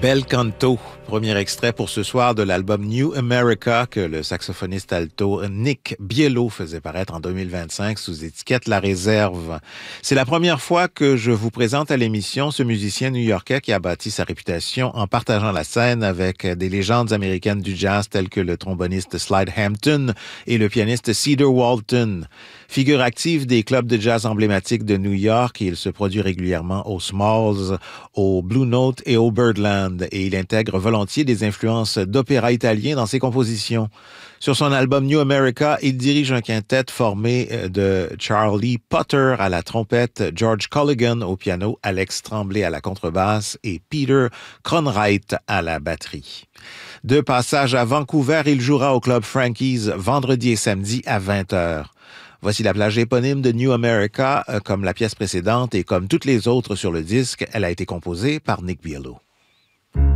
Bel Canto, premier extrait pour ce soir de l'album New America que le saxophoniste alto Nick Bielo faisait paraître en 2025 sous étiquette La Réserve. C'est la première fois que je vous présente à l'émission ce musicien new-yorkais qui a bâti sa réputation en partageant la scène avec des légendes américaines du jazz telles que le tromboniste Slide Hampton et le pianiste Cedar Walton. Figure active des clubs de jazz emblématiques de New York, il se produit régulièrement au Smalls, au Blue Note et au Birdland, et il intègre volontiers des influences d'opéra italien dans ses compositions. Sur son album New America, il dirige un quintet formé de Charlie Potter à la trompette, George Colligan au piano, Alex Tremblay à la contrebasse et Peter Cronwright à la batterie. De passage à Vancouver, il jouera au club Frankie's vendredi et samedi à 20h. Voici la plage éponyme de New America, comme la pièce précédente et comme toutes les autres sur le disque, elle a été composée par Nick Bielo.